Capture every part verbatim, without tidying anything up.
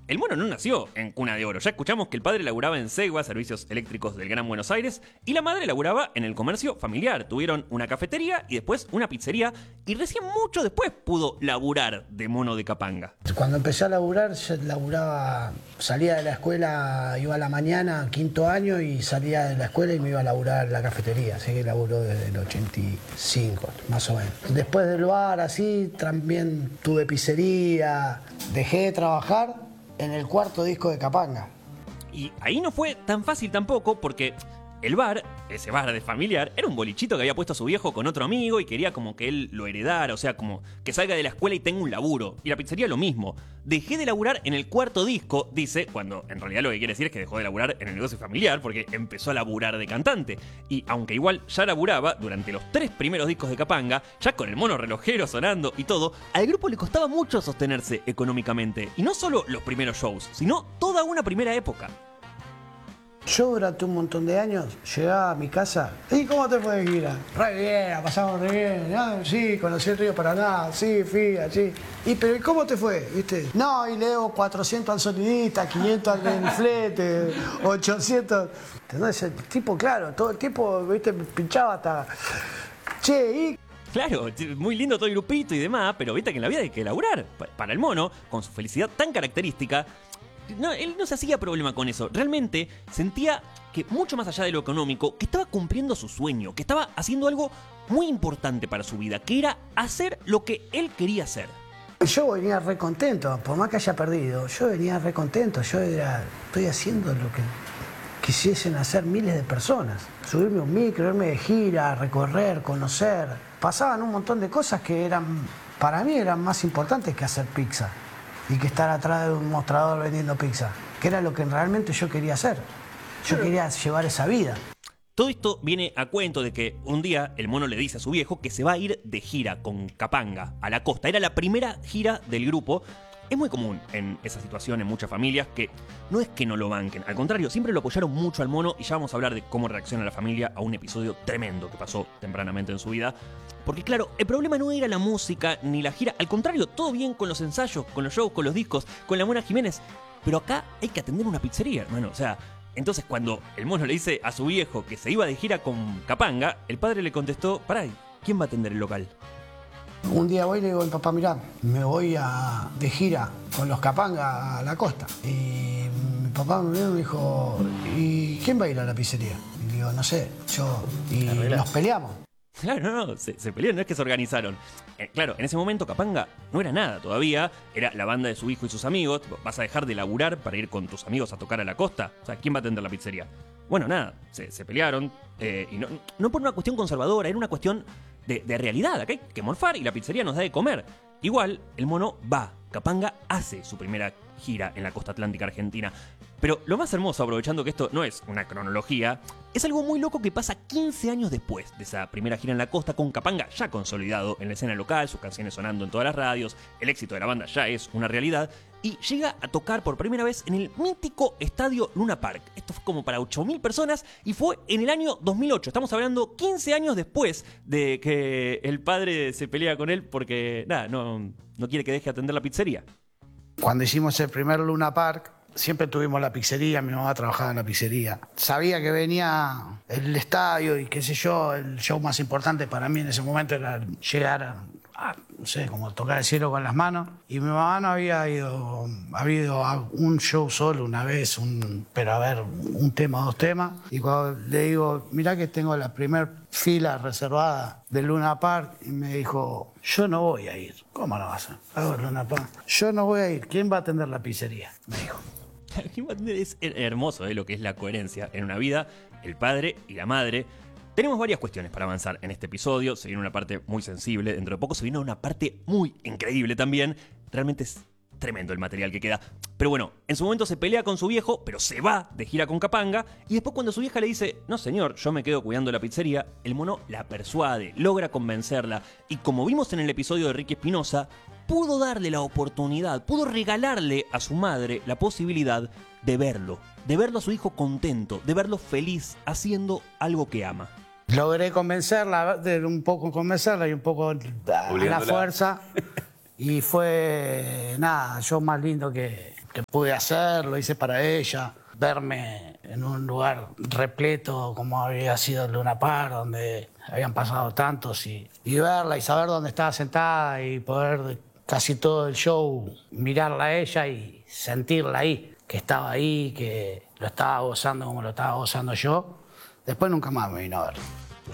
el mono no nació en cuna de oro. Ya escuchamos que el padre laburaba en Segua, servicios eléctricos del Gran Buenos Aires, y la madre laburaba en el comercio familiar. Tuvieron una cafetería y después una pizzería, y recién mucho después pudo laburar de mono de Capanga. Cuando empecé a laburar, yo laburaba, salía de la escuela, iba a la mañana, quinto año, y salía de la escuela y me iba a laburar en la cafetería. Así que laburó desde el ochenta y cinco, más o menos. Después del bar, así, también tuve pizzería. Dejé de trabajar en el cuarto disco de Capanga. Y ahí no fue tan fácil tampoco, porque el bar, ese bar de familiar, era un bolichito que había puesto su viejo con otro amigo y quería como que él lo heredara, o sea, como que salga de la escuela y tenga un laburo. Y la pizzería lo mismo. Dejé de laburar en el cuarto disco, dice, cuando en realidad lo que quiere decir es que dejó de laburar en el negocio familiar porque empezó a laburar de cantante. Y aunque igual ya laburaba durante los tres primeros discos de Capanga, ya con el mono relojero sonando y todo, al grupo le costaba mucho sostenerse económicamente. Y no solo los primeros shows, sino toda una primera época. Yo durante un montón de años llegaba a mi casa. ¿Y cómo te fue de gira? Re bien, la pasamos re bien. ¿No? Sí, conocí el río Paraná, sí, fui allí. ¿Y pero cómo te fue? ¿Viste? No, y le debo cuatrocientos al sonidista, quinientos al del flete, ochocientos. Entonces el tipo, claro, todo el tiempo, viste, pinchaba hasta. Che, ¿y? Claro, muy lindo todo el grupito y demás, pero viste que en la vida hay que laburar. Para el mono, con su felicidad tan característica, no, él no se hacía problema con eso. Realmente sentía que mucho más allá de lo económico, que estaba cumpliendo su sueño, que estaba haciendo algo muy importante para su vida, que era hacer lo que él quería hacer. Yo venía re contento, por más que haya perdido, yo venía re contento. Yo era, estoy haciendo lo que quisiesen hacer miles de personas. Subirme a un micro, irme de gira, recorrer, conocer. Pasaban un montón de cosas que eran, para mí eran más importantes que hacer pizza y que estar atrás de un mostrador vendiendo pizza, que era lo que realmente yo quería hacer. Yo quería llevar esa vida. Todo esto viene a cuento de que un día el mono le dice a su viejo que se va a ir de gira con Capanga a la costa. Era la primera gira del grupo. Es muy común en esa situación en muchas familias que no es que no lo banquen, al contrario, siempre lo apoyaron mucho al mono, y ya vamos a hablar de cómo reacciona la familia a un episodio tremendo que pasó tempranamente en su vida. Porque claro, el problema no era la música ni la gira, al contrario, todo bien con los ensayos, con los shows, con los discos, con la Mona Jiménez, pero acá hay que atender una pizzería, hermano, o sea, entonces cuando el mono le dice a su viejo que se iba de gira con Capanga, el padre le contestó, pará, ¿quién va a atender el local? Un día voy y le digo, papá, mirá, me voy a, de gira con los Capanga a la costa. Y mi papá me dijo, ¿y quién va a ir a la pizzería? Y digo, no sé, yo. Y nos peleamos. Claro, no, no, se, se pelearon, no es que se organizaron. Eh, claro, en ese momento Capanga no era nada todavía, era la banda de su hijo y sus amigos. ¿Vas a dejar de laburar para ir con tus amigos a tocar a la costa? O sea, ¿quién va a atender la pizzería? Bueno, nada, se, se pelearon, eh, y no, no por una cuestión conservadora, era una cuestión de, de realidad. Acá hay que morfar y la pizzería nos da de comer. Igual, el mono va, Capanga hace su primera gira en la costa atlántica argentina. Pero lo más hermoso, aprovechando que esto no es una cronología, es algo muy loco que pasa quince años después de esa primera gira en la costa, con Capanga ya consolidado en la escena local, sus canciones sonando en todas las radios, el éxito de la banda ya es una realidad, y llega a tocar por primera vez en el mítico estadio Luna Park. Esto fue como para ocho mil personas y fue en el año dos mil ocho. Estamos hablando quince años después de que el padre se pelea con él porque, nada, no, no quiere que deje de atender la pizzería. Cuando hicimos el primer Luna Park, siempre tuvimos la pizzería, mi mamá trabajaba en la pizzería. Sabía que venía el estadio y qué sé yo, el show más importante para mí en ese momento era llegar a, a no sé, como tocar el cielo con las manos. Y mi mamá no había ido, había ido a un show solo una vez, un, pero a ver, un tema, dos temas. Y cuando le digo, mirá que tengo la primer fila reservada del Luna Park, y me dijo, yo no voy a ir. ¿Cómo no vas a ir? A ver, Luna Park. Yo no voy a ir. ¿Quién va a atender la pizzería? Me dijo. Es hermoso, ¿eh? Lo que es la coherencia en una vida, el padre y la madre. Tenemos varias cuestiones para avanzar en este episodio. Se viene una parte muy sensible, dentro de poco se viene una parte muy increíble también. Realmente es tremendo el material que queda. Pero bueno, en su momento se pelea con su viejo, pero se va de gira con Capanga. Y después cuando su vieja le dice, no señor, yo me quedo cuidando la pizzería, el mono la persuade, logra convencerla. Y como vimos en el episodio de Ricky Espinosa, pudo darle la oportunidad, pudo regalarle a su madre la posibilidad de verlo. De verlo a su hijo contento, de verlo feliz, haciendo algo que ama. Logré convencerla, un poco convencerla y un poco a la fuerza. Y fue, nada, yo más lindo que, que pude hacer, lo hice para ella. Verme en un lugar repleto como había sido el Luna Park, donde habían pasado tantos, y, y verla y saber dónde estaba sentada y poder casi todo el show mirarla a ella y sentirla ahí, que estaba ahí, que lo estaba gozando como lo estaba gozando yo. Después nunca más me vino a ver.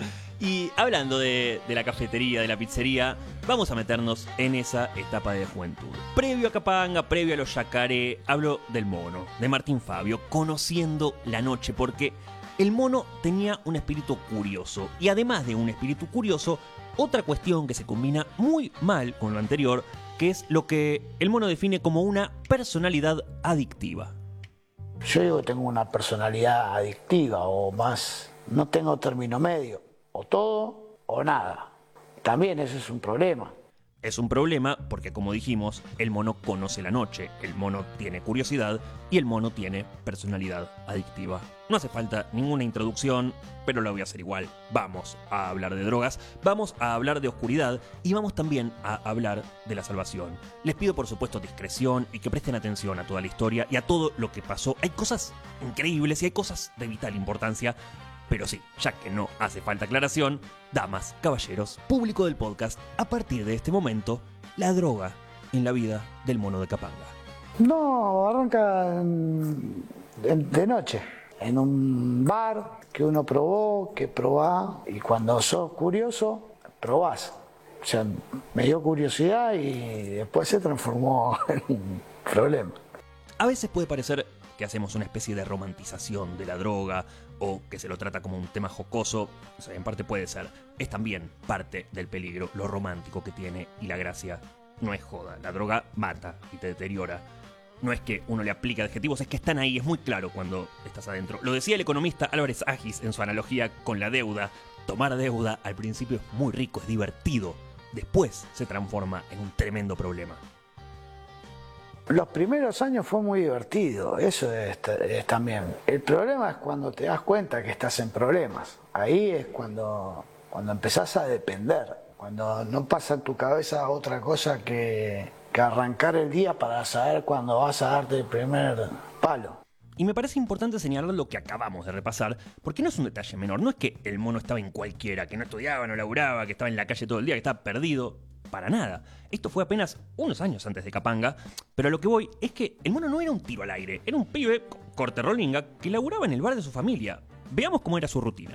Y hablando de, de la cafetería, de la pizzería, vamos a meternos en esa etapa de juventud. Previo a Capanga, previo a los Yacaré, hablo del Mono, de Martín Fabio, conociendo la noche, porque el Mono tenía un espíritu curioso. Y además de un espíritu curioso, otra cuestión que se combina muy mal con lo anterior, que es lo que el Mono define como una personalidad adictiva. Yo digo que tengo una personalidad adictiva, o más, no tengo término medio. O todo o nada. También ese es un problema. Es un problema porque, como dijimos, el Mono conoce la noche, el Mono tiene curiosidad y el Mono tiene personalidad adictiva. No hace falta ninguna introducción, pero lo voy a hacer igual. Vamos a hablar de drogas, vamos a hablar de oscuridad y vamos también a hablar de la salvación. Les pido, por supuesto, discreción y que presten atención a toda la historia y a todo lo que pasó. Hay cosas increíbles y hay cosas de vital importancia. Pero sí, ya que no hace falta aclaración, damas, caballeros, público del podcast, a partir de este momento, la droga en la vida del Mono de Capanga. No, arranca en- en- de noche, en un bar que uno probó, que probá, y cuando sos curioso, probás. O sea, me dio curiosidad y después se transformó en un problema. A veces puede parecer que hacemos una especie de romantización de la droga o que se lo trata como un tema jocoso. O sea, en parte puede ser. Es también parte del peligro, lo romántico que tiene, y la gracia no es joda. La droga mata y te deteriora. No es que uno le aplique adjetivos, es que están ahí, es muy claro cuando estás adentro. Lo decía el economista Álvarez Agis en su analogía con la deuda. Tomar deuda al principio es muy rico, es divertido. Después se transforma en un tremendo problema. Los primeros años fue muy divertido, eso es, es también. El problema es cuando te das cuenta que estás en problemas. Ahí es cuando, cuando empezás a depender, cuando no pasa en tu cabeza otra cosa que, que arrancar el día para saber cuándo vas a darte el primer palo. Y me parece importante señalar lo que acabamos de repasar, porque no es un detalle menor. No es que el Mono estaba en cualquiera, que no estudiaba, no laburaba, que estaba en la calle todo el día, que estaba perdido. Para nada. Esto fue apenas unos años antes de Capanga, pero a lo que voy es que el Mono no era un tiro al aire, era un pibe, corte rolinga, que laburaba en el bar de su familia. Veamos cómo era su rutina.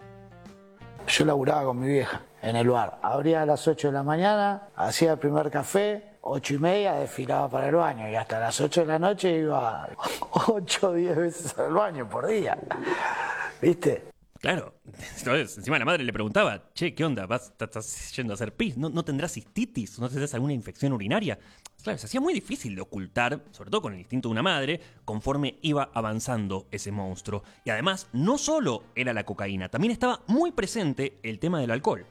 Yo laburaba con mi vieja en el bar. Abría a las ocho de la mañana, hacía el primer café, ocho y media desfilaba para el baño y hasta las ocho de la noche iba ocho o diez veces al baño por día. ¿Viste? Claro, entonces encima la madre le preguntaba, che, ¿qué onda? ¿Vas, ¿Estás yendo a hacer pis? ¿No, ¿No tendrás cistitis? ¿No tendrás alguna infección urinaria? Claro, se hacía muy difícil de ocultar, sobre todo con el instinto de una madre, conforme iba avanzando ese monstruo. Y además, no solo era la cocaína, también estaba muy presente el tema del alcohol.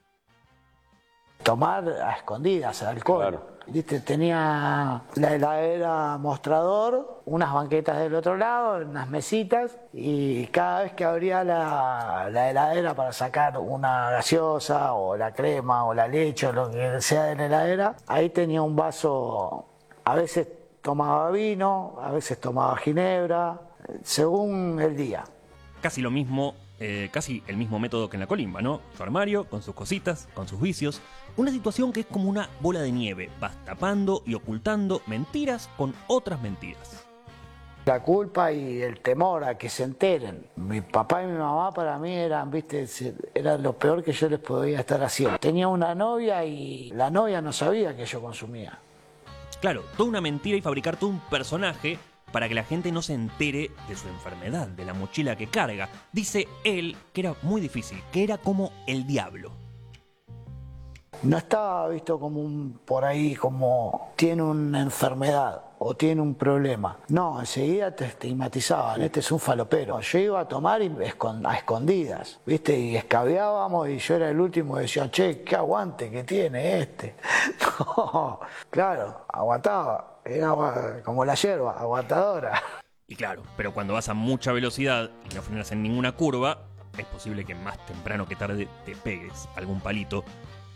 Tomar a escondidas alcohol. Claro. ¿Viste? Tenía la heladera mostrador, unas banquetas del otro lado, unas mesitas, y cada vez que abría la, la heladera para sacar una gaseosa o la crema o la leche o lo que sea de la heladera, ahí tenía un vaso. A veces tomaba vino, a veces tomaba ginebra, según el día. Casi lo mismo, eh, casi el mismo método que en la colimba, ¿no? Su armario, con sus cositas, con sus vicios. Una situación que es como una bola de nieve. Vas tapando y ocultando mentiras con otras mentiras. La culpa y el temor a que se enteren. Mi papá y mi mamá para mí eran, viste, era lo peor que yo les podía estar haciendo. Tenía una novia y la novia no sabía que yo consumía. Claro, toda una mentira y fabricar todo un personaje para que la gente no se entere de su enfermedad, de la mochila que carga. Dice él que era muy difícil, que era como el diablo. No estaba visto como un, por ahí, como tiene una enfermedad o tiene un problema. No, enseguida te estigmatizaban, este es un falopero. Yo iba a tomar y escond- a escondidas, ¿viste? Y escabeábamos y yo era el último que decía, che, qué aguante que tiene este. No, claro, aguantaba, era agua- como la yerba, aguantadora. Y claro, pero cuando vas a mucha velocidad y no frenas en ninguna curva, es posible que más temprano que tarde te pegues algún palito.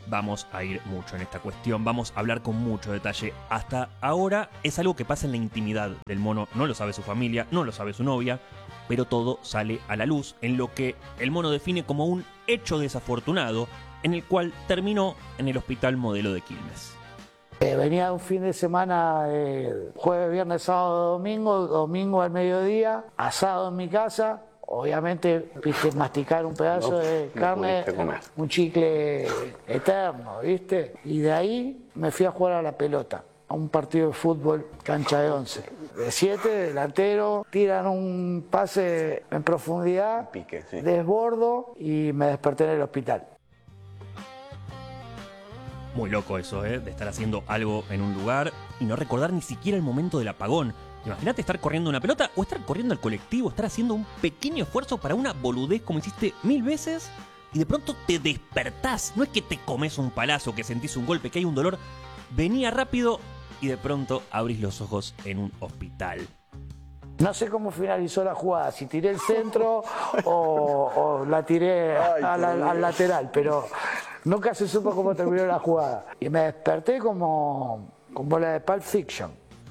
vamos a ir mucho en esta cuestión, vamos a hablar con mucho detalle. Hasta ahora es algo que pasa en la intimidad del mono, no lo sabe su familia, no lo sabe su novia, pero todo sale a la luz en lo que el mono define como un hecho desafortunado, en el cual terminó en el hospital modelo de Quilmes. Eh, venía un fin de semana, eh, jueves, viernes, sábado, domingo, domingo al mediodía, asado en mi casa. Obviamente, viste, masticar un pedazo no, de carne, no un chicle eterno, ¿viste? Y de ahí me fui a jugar a la pelota, a un partido de fútbol, cancha de once. De siete, delantero, tiran un pase en profundidad, pique, sí. Desbordo y me desperté en el hospital. Muy loco eso, ¿eh? De estar haciendo algo en un lugar y no recordar ni siquiera el momento del apagón. Imagínate estar corriendo una pelota o estar corriendo al colectivo, estar haciendo un pequeño esfuerzo para una boludez como hiciste mil veces y de pronto te despertás. No es que te comes un palazo, que sentís un golpe, que hay un dolor. Venía rápido y de pronto abrís los ojos en un hospital. No sé cómo finalizó la jugada, si tiré el centro o, o la tiré Ay, a la, al lateral, pero nunca se supo cómo terminó la jugada. Y me desperté como, como la de Pulp Fiction.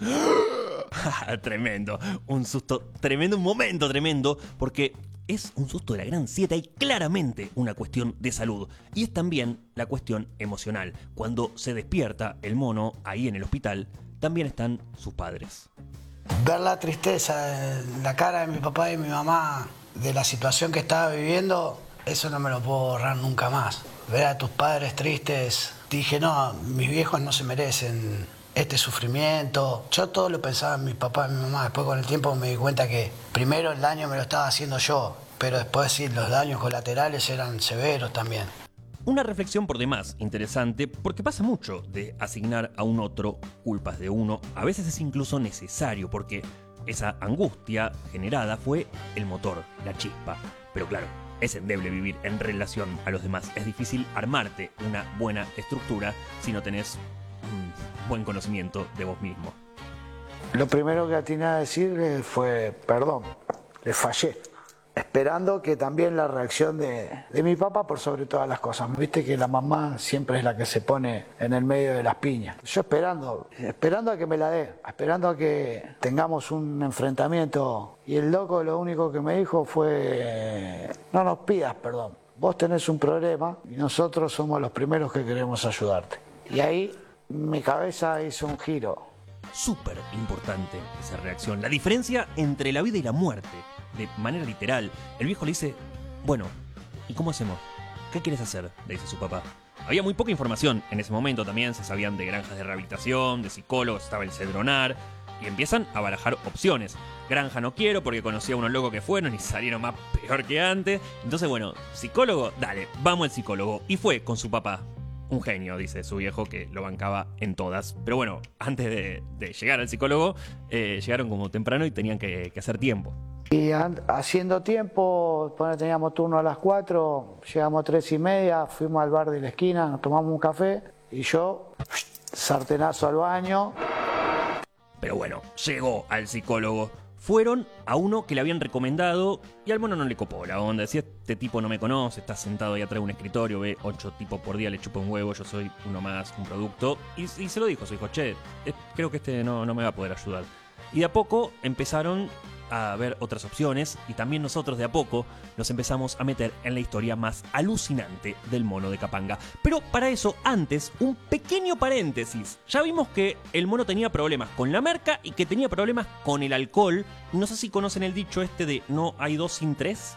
Tremendo, un susto tremendo, un momento tremendo, porque es un susto de la gran siete, hay claramente una cuestión de salud y es también la cuestión emocional. Cuando se despierta el mono ahí en el hospital, también están sus padres. Ver la tristeza en la cara de mi papá y mi mamá de la situación que estaba viviendo, eso no me lo puedo borrar nunca más. Ver a tus padres tristes, dije, no, mis viejos no se merecen este sufrimiento. Yo todo lo pensaba en mi papá y mi mamá. Después con el tiempo me di cuenta que primero el daño me lo estaba haciendo yo, pero después sí, los daños colaterales eran severos también. Una reflexión por demás interesante, porque pasa mucho de asignar a un otro culpas de uno. A veces es incluso necesario, porque esa angustia generada fue el motor, la chispa. Pero claro, es endeble vivir en relación a los demás. Es difícil armarte una buena estructura si no tenés un buen conocimiento de vos mismo. Lo primero que atiné a decirle fue perdón, le fallé. Esperando que también la reacción de, de mi papá por sobre todas las cosas. Viste que la mamá siempre es la que se pone en el medio de las piñas. Yo esperando, esperando a que me la dé, esperando a que tengamos un enfrentamiento. Y el loco lo único que me dijo fue, no nos pidas perdón, vos tenés un problema y nosotros somos los primeros que queremos ayudarte. Y ahí mi cabeza hizo un giro. Súper importante esa reacción, la diferencia entre la vida y la muerte. De manera literal, el viejo le dice, bueno, ¿y cómo hacemos? ¿Qué quieres hacer?, le dice su papá. Había muy poca información en ese momento también, se sabían de granjas de rehabilitación, de psicólogos, estaba el Cedronar, y empiezan a barajar opciones. Granja no quiero porque conocí a unos locos que fueron y salieron más peor que antes. Entonces, bueno, psicólogo, dale, vamos al psicólogo. Y fue con su papá. Un genio, dice su viejo, que lo bancaba en todas. Pero bueno, antes de, de llegar al psicólogo, eh, llegaron como temprano y tenían que, que hacer tiempo. Y haciendo tiempo, teníamos turno a las cuatro, llegamos a tres y media, fuimos al bar de la esquina, nos tomamos un café y yo, sartenazo al baño. Pero bueno, llegó al psicólogo. Fueron a uno que le habían recomendado y al mono no le copó la onda. Decía, este tipo no me conoce, está sentado ahí atrás de un escritorio, ve ocho tipos por día, le chupa un huevo, yo soy uno más, un producto. Y, y se lo dijo, se dijo, che, eh, creo que este no, no me va a poder ayudar. Y de a poco empezaron a ver otras opciones y también nosotros de a poco nos empezamos a meter en la historia más alucinante del mono de Capanga. Pero para eso, antes, un pequeño paréntesis. Ya vimos que el mono tenía problemas con la merca y que tenía problemas con el alcohol. No sé si conocen el dicho este de no hay dos sin tres.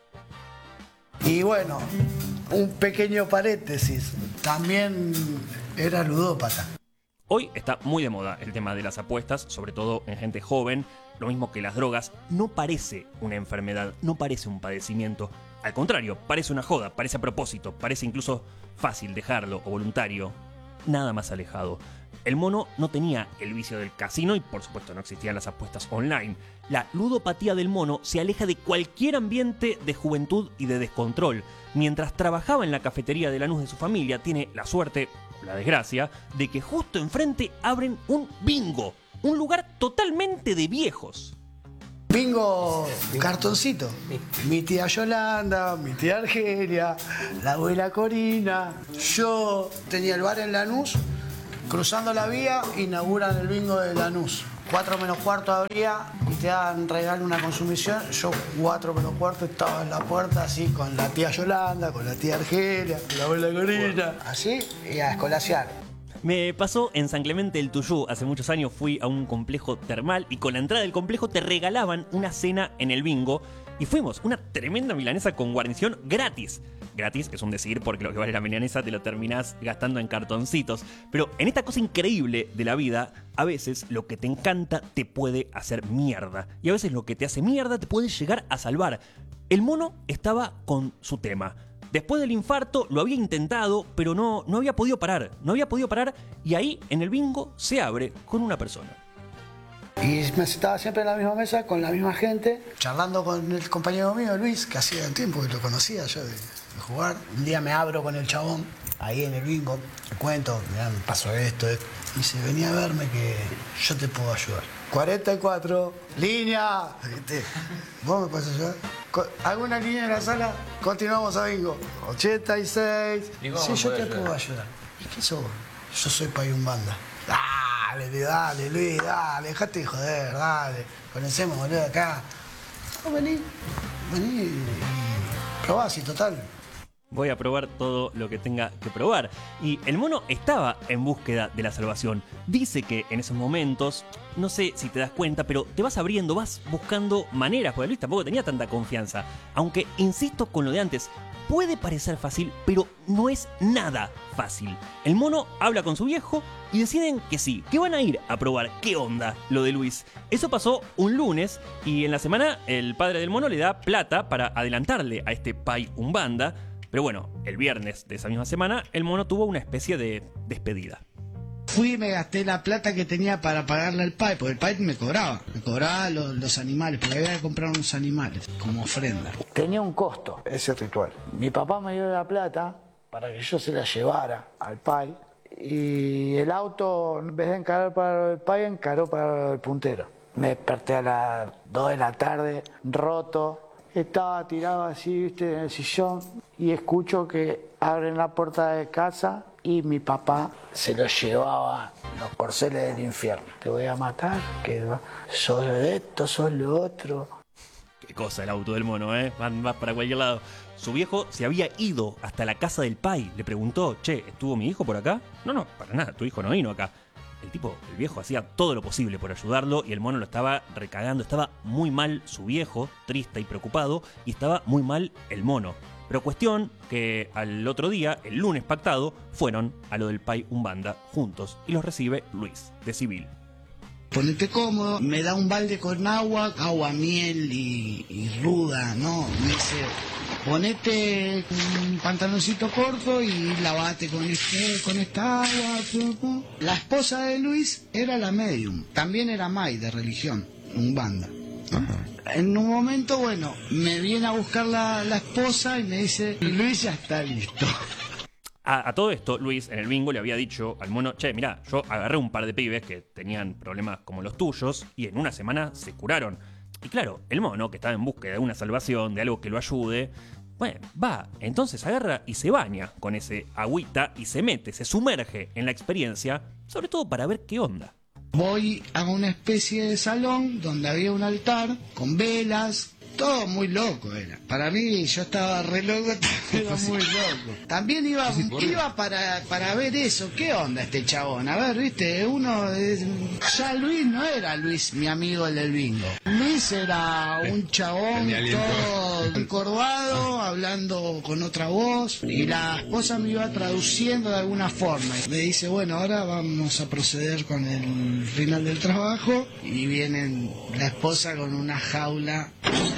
Y bueno, un pequeño paréntesis. También era ludópata. Hoy está muy de moda el tema de las apuestas, sobre todo en gente joven. Lo mismo que las drogas, no parece una enfermedad, no parece un padecimiento. Al contrario, parece una joda, parece a propósito, parece incluso fácil dejarlo o voluntario. Nada más alejado. El mono no tenía el vicio del casino y por supuesto no existían las apuestas online. La ludopatía del mono se aleja de cualquier ambiente de juventud y de descontrol. Mientras trabajaba en la cafetería de Lanús de su familia, tiene la suerte, la desgracia, de que justo enfrente abren un bingo. Un lugar totalmente de viejos. Bingo, cartoncito. Mi tía Yolanda, mi tía Argelia, la abuela Corina. Yo tenía el bar en Lanús, cruzando la vía, inauguran el bingo de Lanús. Cuatro menos cuarto abría y te dan regalo una consumición. Yo cuatro menos cuarto estaba en la puerta así con la tía Yolanda, con la tía Argelia, con la abuela Corina. Así y a escolasear. Me pasó en San Clemente del Tuyú. Hace muchos años fui a un complejo termal y con la entrada del complejo te regalaban una cena en el bingo. Y fuimos, una tremenda milanesa con guarnición gratis. Gratis es un decir porque lo que vale la milanesa te lo terminás gastando en cartoncitos. Pero en esta cosa increíble de la vida, a veces lo que te encanta te puede hacer mierda. Y a veces lo que te hace mierda te puede llegar a salvar. El mono estaba con su tema. Después del infarto lo había intentado, pero no, no había podido parar. No había podido parar y ahí en el bingo se abre con una persona. Y me sentaba siempre en la misma mesa con la misma gente, charlando con el compañero mío, Luis, que hacía un tiempo que lo conocía yo de, de jugar. Un día me abro con el chabón, ahí en el bingo, le cuento, mirá, me pasó esto, esto. Y dice, vení a verme que yo te puedo ayudar. cuarenta y cuatro, línea. ¿Vos me podés ayudar? ¿Alguna línea en la sala? Continuamos a bingo. ochenta y seis. Sí, yo te puedo ayudar. ¿Y qué sos? Yo soy Payumbanda. Dale, dale, Luis, dale, dejate de joder, dale. Conocemos, boludo, acá. No, vení, vení y probá, así, total. Voy a probar todo lo que tenga que probar. Y el mono estaba en búsqueda de la salvación. Dice que en esos momentos, no sé si te das cuenta, pero te vas abriendo, vas buscando maneras, porque Luis tampoco tenía tanta confianza. Aunque, insisto con lo de antes, puede parecer fácil, pero no es nada fácil. El mono habla con su viejo y deciden que sí, que van a ir a probar qué onda lo de Luis. Eso pasó un lunes y en la semana el padre del mono le da plata para adelantarle a este Payumbanda. Pero bueno, el viernes de esa misma semana, el mono tuvo una especie de despedida. Fui y me gasté la plata que tenía para pagarle al Pai, porque el Pai me cobraba. Me cobraba los, los animales, porque había que comprar unos animales como ofrenda. Tenía un costo ese ritual. Mi papá me dio la plata para que yo se la llevara al Pai. Y el auto, en vez de encarar para el Pai, encaró para el puntero. Me desperté a las dos de la tarde, roto. Estaba tirado así, viste, en el sillón y escucho que abren la puerta de casa y mi papá se lo llevaba los corceles del infierno. Te voy a matar, que sos esto, sos lo otro. Qué cosa el auto del mono, ¿eh? Van, va para cualquier lado. Su viejo se había ido hasta la casa del Pai. Le preguntó, che, ¿estuvo mi hijo por acá? No, no, para nada, tu hijo no vino acá. El tipo, el viejo, hacía todo lo posible por ayudarlo y el mono lo estaba recagando. Estaba muy mal su viejo, triste y preocupado, y estaba muy mal el mono. Pero cuestión que al otro día, el lunes pactado, fueron a lo del Payumbanda juntos y los recibe Luis, de civil. Ponete cómodo, me da un balde con agua, agua, miel y, y ruda, ¿no? Me dice, ponete un pantaloncito corto y lavate con, este, con esta agua. Todo. La esposa de Luis era la medium, también era May de religión, un banda. Ajá. En un momento, bueno, me viene a buscar la, la esposa y me dice, Luis ya está listo. A, a todo esto, Luis en el bingo le había dicho al mono, che, mirá, yo agarré un par de pibes que tenían problemas como los tuyos y en una semana se curaron. Y claro, el mono, que estaba en búsqueda de una salvación, de algo que lo ayude, bueno, va, entonces agarra y se baña con ese agüita y se mete, se sumerge en la experiencia, sobre todo para ver qué onda. Voy a una especie de salón donde había un altar con velas. Todo muy loco era. Para mí, yo estaba re loco, era muy loco. También iba, iba para, para ver eso. ¿Qué onda este chabón? A ver, viste, uno... Ya Luis no era Luis, mi amigo el del bingo. Luis era un chabón todo encorvado, hablando con otra voz. Y la esposa me iba traduciendo de alguna forma. Me dice, bueno, ahora vamos a proceder con el final del trabajo. Y viene la esposa con una jaula...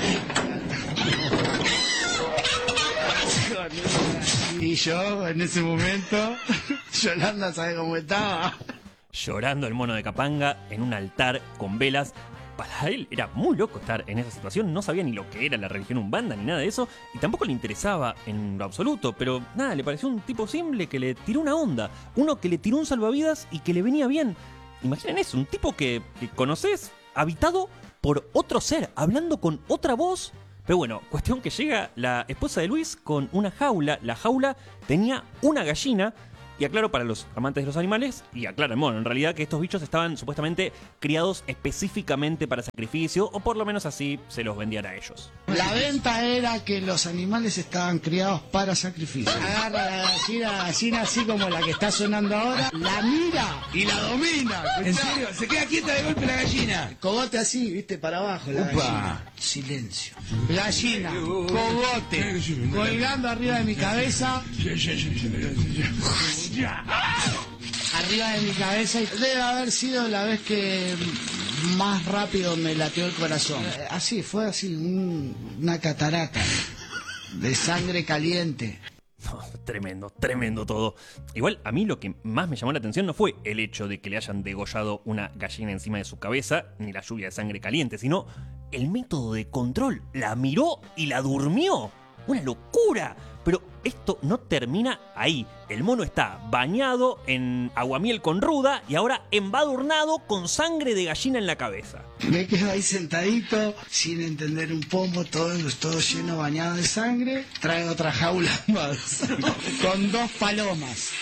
Y yo, en ese momento, Yolanda, ¿sabe cómo estaba? Llorando el mono de Capanga en un altar con velas. Para él era muy loco estar en esa situación. No sabía ni lo que era la religión umbanda ni nada de eso. Y tampoco le interesaba en lo absoluto. Pero nada, le pareció un tipo simple que le tiró una onda. Uno que le tiró un salvavidas y que le venía bien. Imaginen eso, un tipo que, que conoces habitado por otro ser, hablando con otra voz. Pero bueno, cuestión que llega la esposa de Luis con una jaula. La jaula tenía una gallina. Y aclaro para los amantes de los animales, y aclaro, bueno, en realidad que estos bichos estaban supuestamente criados específicamente para sacrificio, o por lo menos así se los vendían a ellos. La venta era que los animales estaban criados para sacrificio. Agarra la gallina, la gallina así como la que está sonando ahora, la mira y la domina. ¿En serio? ¿Se queda quieta de golpe la gallina? Cogote así, viste, para abajo la Upa. gallina. Silencio. Gallina, cogote, colgando arriba de mi cabeza. Arriba de mi cabeza. Y debe haber sido la vez que más rápido me latió el corazón. Así, fue así, un- una catarata de sangre caliente. No, tremendo, tremendo todo. Igual, a mí lo que más me llamó la atención no fue el hecho de que le hayan degollado una gallina encima de su cabeza, ni la lluvia de sangre caliente, sino el método de control. La miró y la durmió. ¡Una locura! Pero esto no termina ahí. El mono está bañado en aguamiel con ruda y ahora embadurnado con sangre de gallina en la cabeza. Me quedo ahí sentadito, sin entender un pomo, todo, todo lleno, bañado de sangre. Trae otra jaula más, con dos palomas.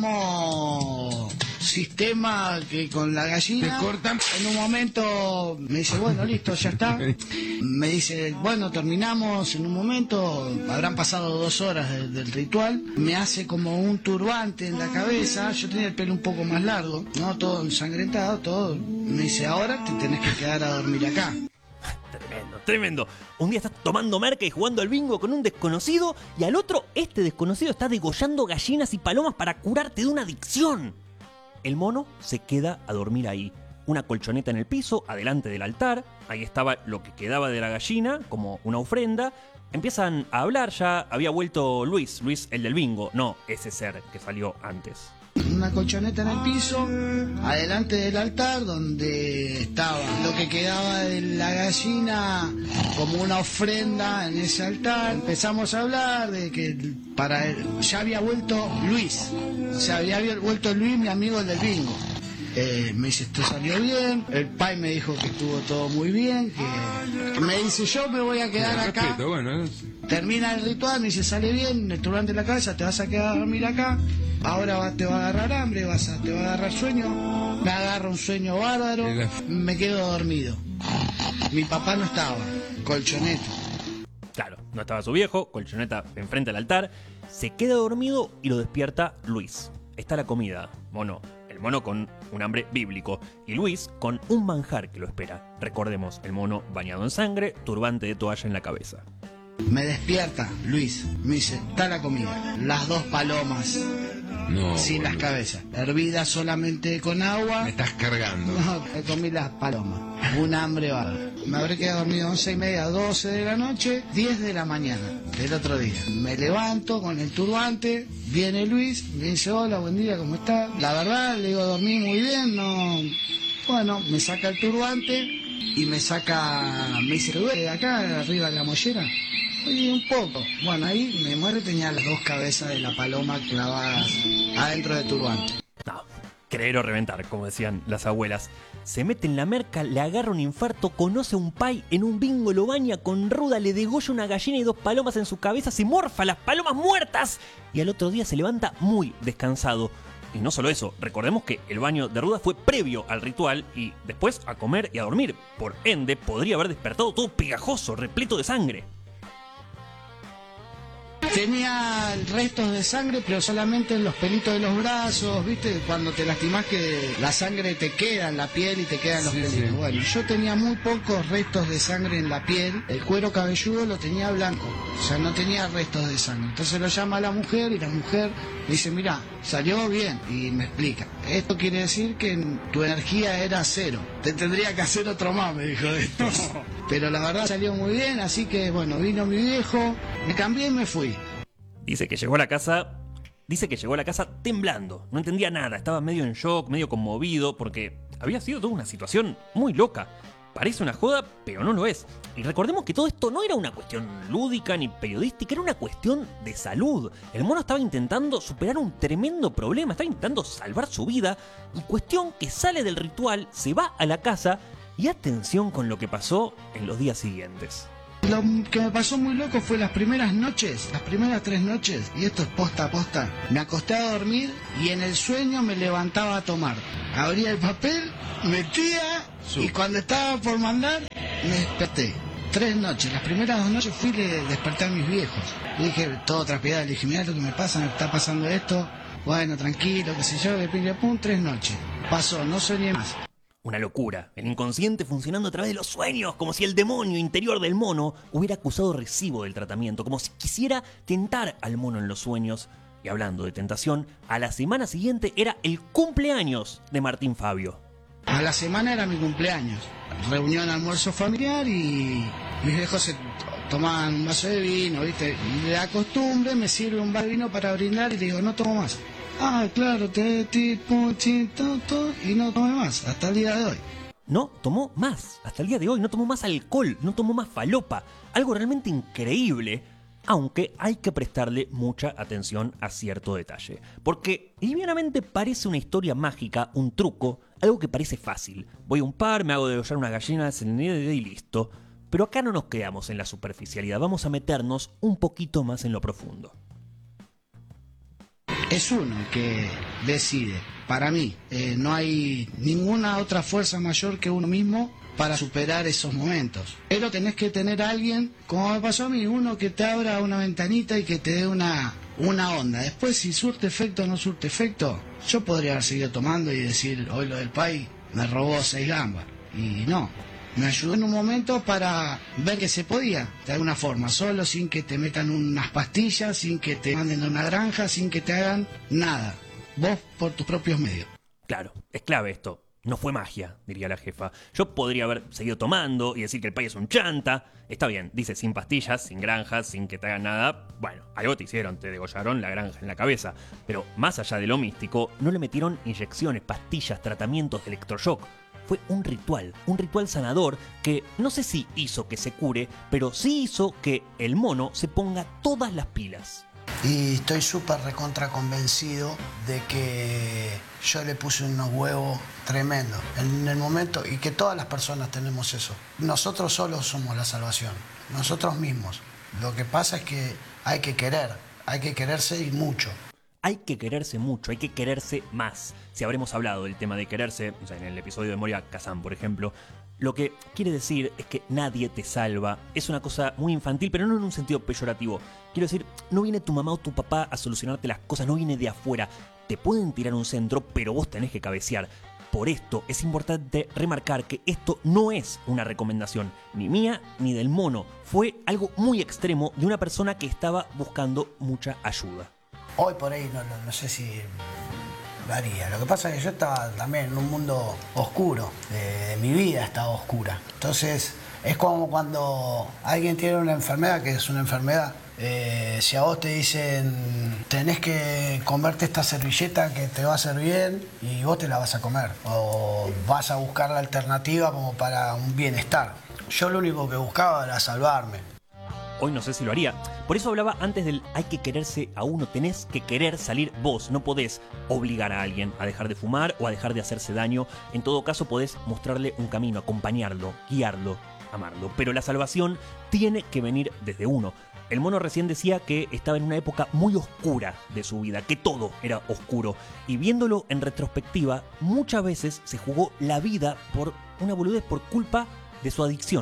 Mismo sistema que con la gallina. Te cortan. En un momento me dice, bueno, listo, ya está. Me dice, bueno, terminamos en un momento. Habrán pasado dos horas de- del ritual. Me hace como un turbante en la cabeza. Yo tenía el pelo un poco más largo, ¿no? Todo ensangrentado, todo. Me dice, ahora te tenés que quedar a dormir acá. Tremendo, tremendo. Un día estás tomando merca y jugando al bingo con un desconocido y al otro este desconocido está degollando gallinas y palomas para curarte de una adicción. El mono se queda a dormir ahí. Una colchoneta en el piso, adelante del altar. Ahí estaba lo que quedaba de la gallina, como una ofrenda. Empiezan a hablar, ya había vuelto Luis, Luis el del bingo, no ese ser que salió antes. Una colchoneta en el piso, adelante del altar, donde estaba lo que quedaba de la gallina como una ofrenda en ese altar. Empezamos a hablar de que para él, ya había vuelto Luis, o sea, había vuelto Luis, mi amigo el del bingo. Eh, me dice, esto salió bien. El pai me dijo que estuvo todo muy bien, que me dice, yo me voy a quedar acá. Respeto, bueno, es- Termina el ritual, me dice, sale bien, el turbante de la cabeza, te vas a quedar a dormir acá. Ahora va- te va a agarrar hambre, vas a, te va a agarrar sueño. Me agarra un sueño bárbaro, me quedo dormido. Mi papá no estaba, colchoneta. Claro, no estaba su viejo, colchoneta enfrente al altar. Se queda dormido y lo despierta Luis. Está la comida, mono. El mono con un hambre bíblico y Luis con un manjar que lo espera. Recordemos, el mono bañado en sangre, turbante de toalla en la cabeza. Me despierta Luis, me dice, está la comida. Las dos palomas, No, sin las boludo. cabezas. Hervidas solamente con agua. Me estás cargando. No, me comí las palomas. Un hambre bárbaro. Me habré quedado dormido once y media, doce de la noche, diez de la mañana del otro día. Me levanto con el turbante, viene Luis, me dice, hola, buen día, ¿cómo está? La verdad, le digo, dormí muy bien, no... Bueno, me saca el turbante y me saca, me dice, ¿te duele acá arriba de la mollera? Oye, un poco. Bueno, ahí me muero y tenía las dos cabezas de la paloma clavadas adentro del turbante. No, creer o reventar, como decían las abuelas. Se mete en la merca, le agarra un infarto, conoce a un pai en un bingo, lo baña con ruda, le degolla una gallina y dos palomas en su cabeza, se morfa las palomas muertas y al otro día se levanta muy descansado. Y no solo eso, recordemos que el baño de ruda fue previo al ritual y después a comer y a dormir. Por ende, podría haber despertado todo pegajoso, repleto de sangre. Tenía restos de sangre, pero solamente en los pelitos de los brazos, ¿viste? Cuando te lastimás que la sangre te queda en la piel y te quedan los Sí, pelitos. sí. Bueno, yo tenía muy pocos restos de sangre en la piel. El cuero cabelludo lo tenía blanco, o sea, no tenía restos de sangre. Entonces lo llama a la mujer y la mujer le dice, mira, salió bien. Y me explica, esto quiere decir que tu energía era cero. Te tendría que hacer otro más, me dijo esto. Pero la verdad salió muy bien, así que bueno, vino mi viejo, me cambié y me fui. Dice que llegó a la casa. Dice que llegó a la casa temblando. No entendía nada. Estaba medio en shock, medio conmovido, porque había sido toda una situación muy loca. Parece una joda, pero no lo es. Y recordemos que todo esto no era una cuestión lúdica ni periodística, era una cuestión de salud. El mono estaba intentando superar un tremendo problema, estaba intentando salvar su vida. Y cuestión que sale del ritual, se va a la casa Y atención con lo que pasó en los días siguientes. Lo que me pasó muy loco fue las primeras noches, las primeras tres noches, y esto es posta a posta. Me acosté a dormir y en el sueño me levantaba a tomar. Abría el papel, metía y cuando estaba por mandar me desperté. Tres noches, las primeras dos noches fui y le desperté a mis viejos. Le dije, todo trapeado, le dije, mirá lo que me pasa, me está pasando esto. Bueno, tranquilo, qué sé yo, de ping pum, tres noches. Pasó, no soñé más. Una locura, el inconsciente funcionando a través de los sueños, como si el demonio interior del mono hubiera acusado recibo del tratamiento, como si quisiera tentar al mono en los sueños. Y hablando de tentación, a la semana siguiente era el cumpleaños de Martín Fabio. A la semana era mi cumpleaños. Reunión, almuerzo familiar y mis viejos se tomaban un vaso de vino, ¿viste? Y de la costumbre me sirve un vaso de vino para brindar y le digo, no tomo más. Ah, claro, te, te, pum, chin, to, to, y no tomé más, hasta el día de hoy. No tomó más, hasta el día de hoy, no tomó más alcohol, no tomó más falopa. Algo realmente increíble, aunque hay que prestarle mucha atención a cierto detalle. Porque livianamente parece una historia mágica, un truco, algo que parece fácil. Voy a un par, me hago degollar unas gallinas en el y listo. Pero acá no nos quedamos en la superficialidad, vamos a meternos un poquito más en lo profundo. Es uno que decide. Para mí, eh, no hay ninguna otra fuerza mayor que uno mismo para superar esos momentos. Pero tenés que tener a alguien, como me pasó a mí, uno que te abra una ventanita y que te dé una, una onda. Después, si surte efecto o no surte efecto, yo podría haber seguido tomando y decir, hoy lo del país me robó seis gambas. Y no. Me ayudó en un momento para ver que se podía, de alguna forma, solo, sin que te metan unas pastillas, sin que te manden a una granja, sin que te hagan nada. Vos por tus propios medios. Claro, es clave esto. No fue magia, diría la jefa. Yo podría haber seguido tomando y decir que el país es un chanta. Está bien, dice sin pastillas, sin granjas, sin que te hagan nada. Bueno, algo te hicieron, te degollaron la granja en la cabeza. Pero más allá de lo místico, no le metieron inyecciones, pastillas, tratamientos de electroshock. Fue un ritual, un ritual sanador que no sé si hizo que se cure, pero sí hizo que el mono se ponga todas las pilas. Y estoy súper recontra convencido de que yo le puse unos huevos tremendos en el momento y que todas las personas tenemos eso. Nosotros solos somos la salvación, nosotros mismos. Lo que pasa es que hay que querer, hay que quererse y mucho. Hay que quererse mucho, hay que quererse más. Si habremos hablado del tema de quererse, o sea, en el episodio de Moria Kazan, por ejemplo, lo que quiere decir es que nadie te salva. Es una cosa muy infantil, pero no en un sentido peyorativo. Quiero decir, no viene tu mamá o tu papá a solucionarte las cosas, no viene de afuera. Te pueden tirar un centro, pero vos tenés que cabecear. Por esto es importante remarcar que esto no es una recomendación, ni mía ni del mono. Fue algo muy extremo de una persona que estaba buscando mucha ayuda. Hoy por ahí no, no, no sé si lo haría. Lo que pasa es que yo estaba también en un mundo oscuro, de, de mi vida estaba oscura. Entonces es como cuando alguien tiene una enfermedad, que es una enfermedad. Eh, si a vos te dicen tenés que comerte esta servilleta que te va a hacer bien y vos te la vas a comer. O vas a buscar la alternativa como para un bienestar. Yo lo único que buscaba era salvarme. Hoy no sé si lo haría. Por eso hablaba antes del hay que quererse a uno. Tenés que querer salir vos. No podés obligar a alguien a dejar de fumar o a dejar de hacerse daño. En todo caso podés mostrarle un camino, acompañarlo, guiarlo, amarlo. Pero la salvación tiene que venir desde uno. El mono recién decía que estaba en una época muy oscura de su vida, que todo era oscuro. Y viéndolo en retrospectiva, muchas veces se jugó la vida por una boludez, por culpa de su adicción.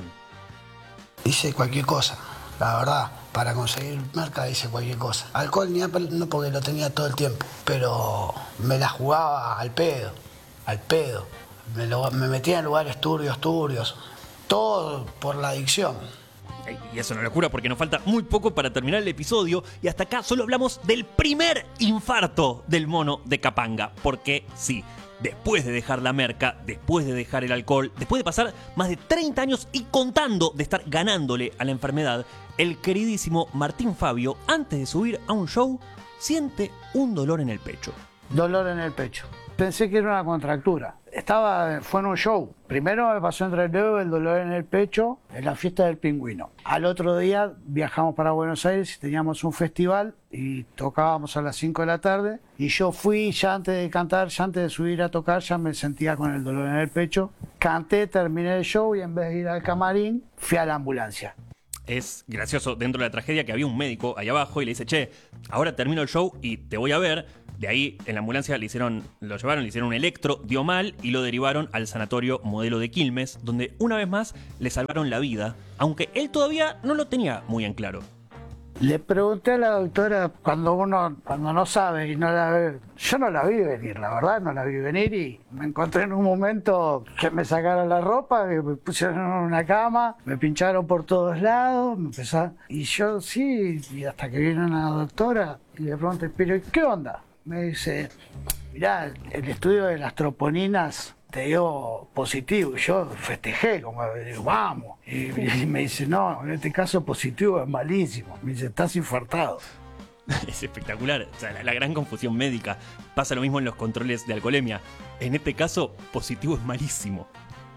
Hice cualquier cosa. La verdad, para conseguir merca hice cualquier cosa. Alcohol ni no porque lo tenía todo el tiempo, pero me la jugaba al pedo, al pedo. Me, lo, me metía en lugares turbios, turbios. Todo por la adicción. Y eso no es locura porque nos falta muy poco para terminar el episodio y hasta acá solo hablamos del primer infarto del mono de Capanga. Porque sí, después de dejar la merca, después de dejar el alcohol, después de pasar más de treinta años y contando de estar ganándole a la enfermedad, el queridísimo Martín Fabio, antes de subir a un show, siente un dolor en el pecho. Dolor en el pecho. Pensé que era una contractura. Estaba, fue en un show. Primero me pasó entre el dedo el dolor en el pecho en la fiesta del Pingüino. Al otro día viajamos para Buenos Aires y teníamos un festival y tocábamos a las cinco de la tarde. Y yo fui ya antes de cantar, ya antes de subir a tocar, ya me sentía con el dolor en el pecho. Canté, terminé el show y en vez de ir al camarín, fui a la ambulancia. Es gracioso dentro de la tragedia que había un médico ahí abajo y le dice, che, ahora termino el show y te voy a ver. De ahí en la ambulancia le hicieron, lo llevaron, le hicieron un electro, dio mal y lo derivaron al sanatorio Modelo de Quilmes, donde una vez más le salvaron la vida, aunque él todavía no lo tenía muy en claro. Le pregunté a la doctora, cuando uno cuando no sabe y no la ve, yo no la vi venir, la verdad, no la vi venir y me encontré en un momento que me sacaron la ropa, que me pusieron en una cama, me pincharon por todos lados, me empezaron, y yo sí, y hasta que viene una doctora y le pregunté, pero ¿qué onda? Me dice, mirá, el estudio de las troponinas te dio positivo. Y yo festejé, como digo, vamos. Y, y me dice, no, en este caso positivo es malísimo. Me dice, estás infartado. Es espectacular, o sea, la, la gran confusión médica. Pasa lo mismo en los controles de alcoholemia. En este caso, positivo es malísimo.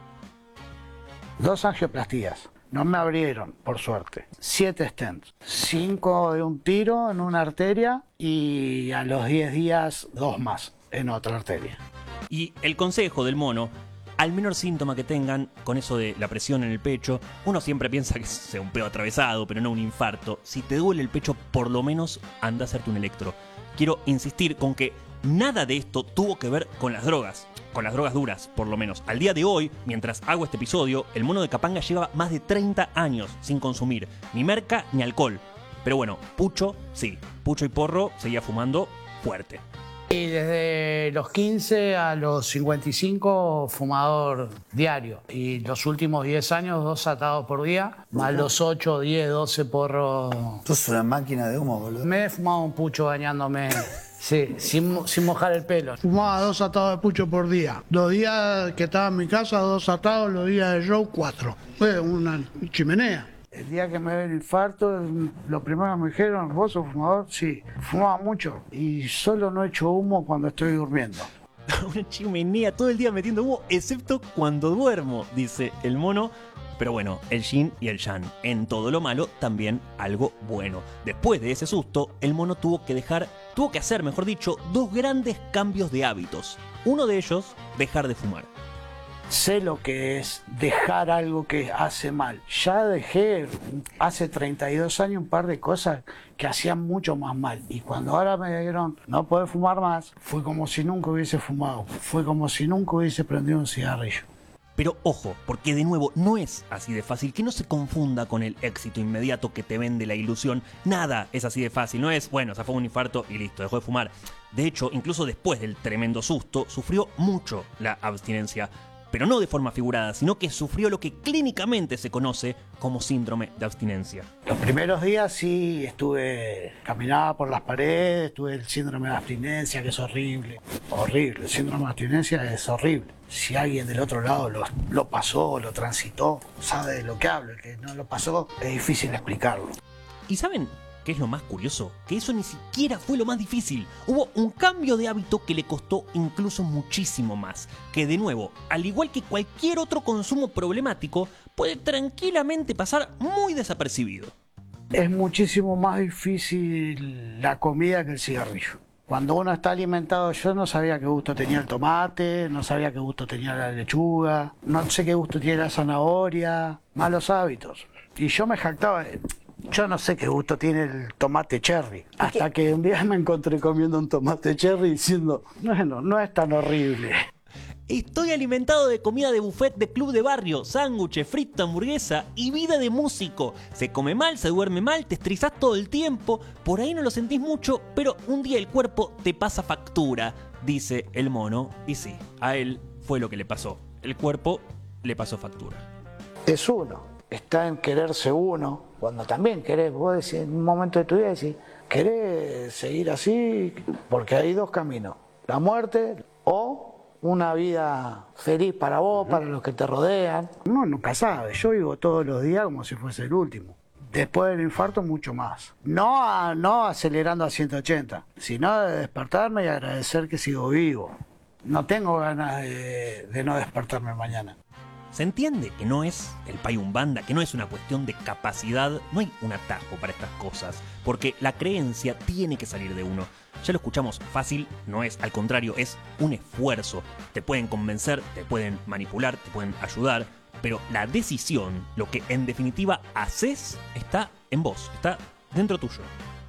Dos angioplastías. No me abrieron, por suerte. Siete stents. Cinco de un tiro en una arteria y a los diez días dos más en otra arteria. Y el consejo del mono, al menor síntoma que tengan, con eso de la presión en el pecho, uno siempre piensa que sea un pedo atravesado, pero no un infarto. Si te duele el pecho, por lo menos anda a hacerte un electro. Quiero insistir con que nada de esto tuvo que ver con las drogas. Con las drogas duras, por lo menos. Al día de hoy, mientras hago este episodio, el mono de Capanga lleva más de treinta años sin consumir ni merca ni alcohol. Pero bueno, pucho, sí. Pucho y porro seguía fumando fuerte. Y desde los quince a los cincuenta y cinco, fumador diario. Y los últimos diez años, dos atados por día, más los ocho, diez, doce porros. Tú sos una máquina de humo, boludo. Me he fumado un pucho bañándome. Sí, sin, sin mojar el pelo. Fumaba dos atados de pucho por día. Los días que estaba en mi casa, dos atados, los días de show, cuatro. Fue una chimenea. El día que me dio el infarto, lo primero que me dijeron, ¿vos sos fumador? Sí, fumaba mucho y solo no echo humo cuando estoy durmiendo. Una chimenea todo el día metiendo humo, excepto cuando duermo, dice el mono. Pero bueno, el yin y el yang. En todo lo malo, también algo bueno. Después de ese susto, el mono tuvo que dejar, tuvo que hacer, mejor dicho, dos grandes cambios de hábitos. Uno de ellos, dejar de fumar. Sé lo que es dejar algo que hace mal. Ya dejé hace treinta y dos años un par de cosas que hacían mucho más mal. Y cuando ahora me dijeron no poder fumar más, fue como si nunca hubiese fumado. Fue como si nunca hubiese prendido un cigarrillo. Pero ojo, porque de nuevo no es así de fácil, que no se confunda con el éxito inmediato que te vende la ilusión. Nada es así de fácil, no es, bueno, se fue un infarto y listo, dejó de fumar. De hecho, incluso después del tremendo susto, sufrió mucho la abstinencia. Pero no de forma figurada, sino que sufrió lo que clínicamente se conoce como síndrome de abstinencia. Los primeros días sí estuve, caminaba por las paredes, tuve el síndrome de abstinencia, que es horrible. Horrible, el síndrome de abstinencia es horrible. Si alguien del otro lado lo, lo pasó, lo transitó, sabe de lo que hablo. El que no lo pasó, es difícil explicarlo. ¿Y saben qué es lo más curioso? Que eso ni siquiera fue lo más difícil. Hubo un cambio de hábito que le costó incluso muchísimo más. Que de nuevo, al igual que cualquier otro consumo problemático, puede tranquilamente pasar muy desapercibido. Es muchísimo más difícil la comida que el cigarrillo. Cuando uno está alimentado, yo no sabía qué gusto tenía el tomate, no sabía qué gusto tenía la lechuga, no sé qué gusto tiene la zanahoria, malos hábitos. Y yo me jactaba de, yo no sé qué gusto tiene el tomate cherry. Hasta que un día me encontré comiendo un tomate cherry diciendo, bueno, no es tan horrible. Estoy alimentado de comida de buffet de club de barrio, sándwiches, frito, hamburguesa y vida de músico. Se come mal, se duerme mal, te estresás todo el tiempo. Por ahí no lo sentís mucho, pero un día el cuerpo te pasa factura, dice el mono. Y sí, a él fue lo que le pasó. El cuerpo le pasó factura. Es uno, está en quererse uno. Cuando también querés, vos decís, en un momento de tu vida decís, querés seguir así, porque hay dos caminos. La muerte o una vida feliz para vos, para los que te rodean. Uno nunca sabe, yo vivo todos los días como si fuese el último. Después del infarto mucho más. No, a, no acelerando a ciento ochenta, sino de despertarme y agradecer que sigo vivo. no tengo ganas de, de no despertarme mañana. Se entiende que no es el payumbanda, que no es una cuestión de capacidad, no hay un atajo para estas cosas, porque la creencia tiene que salir de uno. Ya lo escuchamos, fácil no es, al contrario, es un esfuerzo. Te pueden convencer, te pueden manipular, te pueden ayudar, pero la decisión, lo que en definitiva haces, está en vos, está dentro tuyo.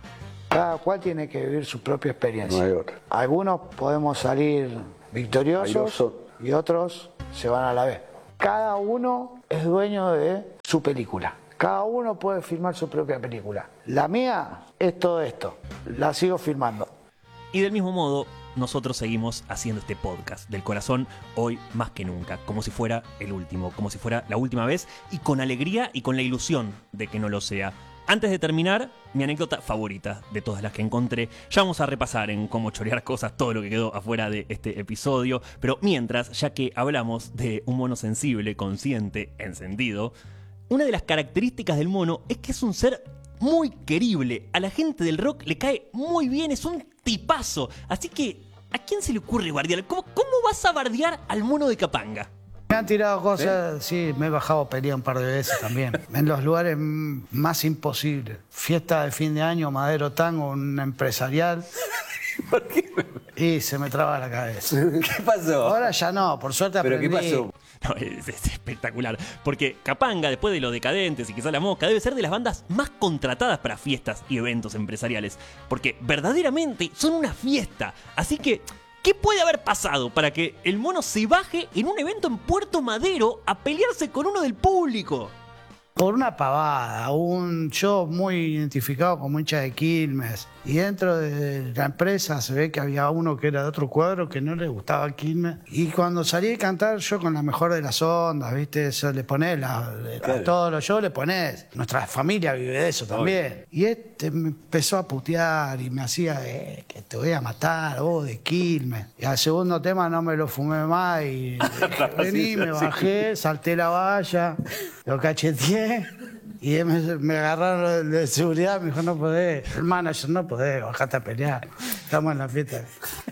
Cada cual tiene que vivir su propia experiencia. No hay otra. Algunos podemos salir victoriosos Airoso. y otros se van a la vez. Cada uno es dueño de su película. Cada uno puede filmar su propia película. La mía es todo esto. La sigo filmando. Y del mismo modo, nosotros seguimos haciendo este podcast del corazón hoy más que nunca, como si fuera el último, como si fuera la última vez, y con alegría y con la ilusión de que no lo sea. Antes de terminar, mi anécdota favorita de todas las que encontré. Ya vamos a repasar en cómo chorear cosas, todo lo que quedó afuera de este episodio. Pero mientras, ya que hablamos de un mono sensible, consciente, encendido, una de las características del mono es que es un ser muy querible. A la gente del rock le cae muy bien, es un tipazo. Así que, ¿a quién se le ocurre bardear? ¿Cómo, cómo vas a bardear al mono de Capanga? Me han tirado cosas, ¿sí? Sí, me he bajado pelea un par de veces también. En los lugares más imposibles. Fiesta de fin de año, Madero Tango, un empresarial. ¿Por qué? Y se me traba la cabeza. ¿Qué pasó? Ahora ya no, por suerte ¿Pero aprendí. qué pasó? No, es, es espectacular, porque Capanga, después de Los Decadentes y quizá La Mosca, debe ser de las bandas más contratadas para fiestas y eventos empresariales, porque verdaderamente son una fiesta. Así que, ¿qué puede haber pasado para que el mono se baje en un evento en Puerto Madero a pelearse con uno del público? Por una pavada, un yo muy identificado como hincha de Quilmes. Y dentro de la empresa se ve que había uno que era de otro cuadro que no le gustaba Quilmes. Y cuando salí a cantar, yo con la mejor de las ondas, ¿viste? Eso le ponés, la, a todos los shows le ponés. Nuestra familia vive de eso también. Y este me empezó a putear y me hacía, eh, que te voy a matar, vos de Quilmes. Y al segundo tema no me lo fumé más y dije, vení, me bajé, salté la valla, lo cacheteé. Y me, me agarraron de seguridad, me dijo, no podés, el manager, no podés, bajate a pelear, estamos en la fiesta.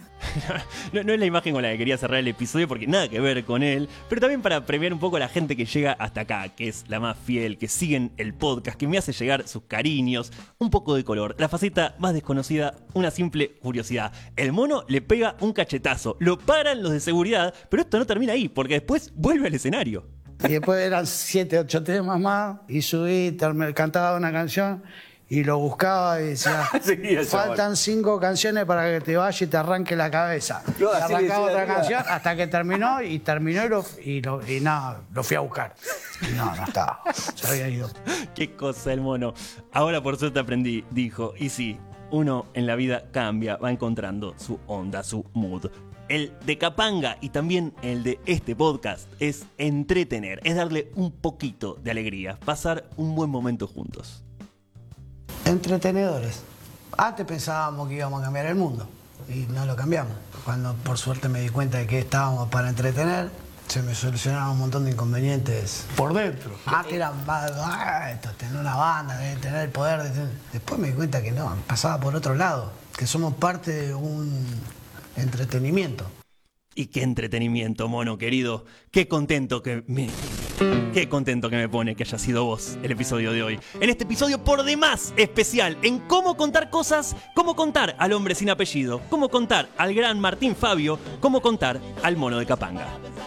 No, no es la imagen con la que quería cerrar el episodio porque nada que ver con él, pero también para premiar un poco a la gente que llega hasta acá, que es la más fiel, que siguen el podcast, que me hace llegar sus cariños, un poco de color, la faceta más desconocida, una simple curiosidad. El mono le pega un cachetazo, lo paran los de seguridad, pero esto no termina ahí, porque después vuelve al escenario. Y después eran siete, ocho temas más, y subí, term- cantaba una canción, y lo buscaba y decía, Seguía el faltan chaval. cinco canciones para que te vayas y te arranque la cabeza. No, y así le arrancaba decía otra la canción hasta que terminó, y terminó y, lo, y, lo, y nada, lo fui a buscar. Y no, no estaba, se había ido. Qué cosa el mono. Ahora por suerte aprendí, dijo, y sí, uno en la vida cambia, va encontrando su onda, su mood. El de Capanga y también el de este podcast es entretener, es darle un poquito de alegría, pasar un buen momento juntos. Entretenedores. Antes pensábamos que íbamos a cambiar el mundo y no lo cambiamos. Cuando por suerte me di cuenta de que estábamos para entretener, se me solucionaron un montón de inconvenientes por dentro. Antes era más, ah, esto, tener una banda, de tener el poder. De tener... Después me di cuenta que no, pasaba por otro lado, que somos parte de un entretenimiento. Y qué entretenimiento, mono querido. Qué contento que me... Qué contento que me pone que haya sido vos el episodio de hoy. En este episodio por demás especial en cómo contar cosas, cómo contar al hombre sin apellido, cómo contar al gran Martín Fabio, cómo contar al mono de Capanga.